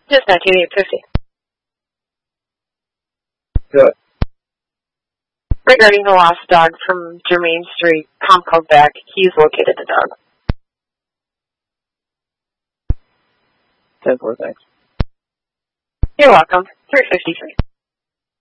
Just 19,850. Good. Regarding the lost dog from Germain Street, Tom called back. He's located the dog. 10-4, thanks. You're welcome. 353.